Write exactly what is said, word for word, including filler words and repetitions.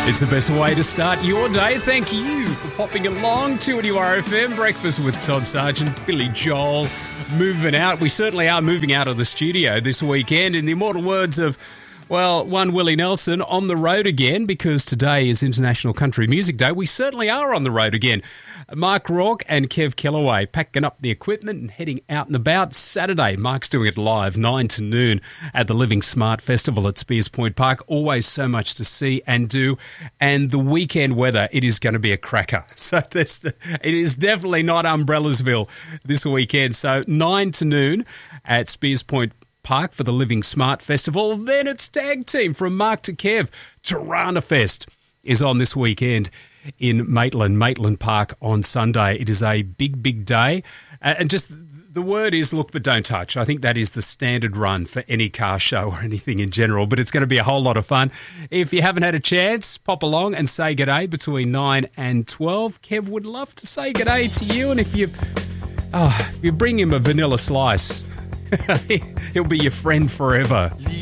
It's the best way to start your day. Thank you for popping along to a new R F M Breakfast with Todd Sargent, Billy Joel, moving out. We certainly are moving out of the studio this weekend. In the immortal words of, well, one Willie Nelson, on the road again, because today is International Country Music Day. We certainly are on the road again. Mark Rourke and Kev Kellaway packing up the equipment and heading out and about. Saturday, Mark's doing it live, nine to noon, at the Living Smart Festival at Spears Point Park. Always so much to see and do. And the weekend weather, it is going to be a cracker. So this, it is definitely not Umbrellasville this weekend. So nine to noon at Spears Point Park for the Living Smart Festival. Then it's tag team from Mark to Kev. Tirana Fest is on this weekend in Maitland, Maitland Park on Sunday. It is a big, big day. Uh, and just the word is look but don't touch. I think that is the standard run for any car show or anything in general, but it's going to be a whole lot of fun. If you haven't had a chance, pop along and say g'day between nine and twelve. Kev would love to say g'day to you, and if you, oh, if you bring him a vanilla slice, he'll be your friend forever.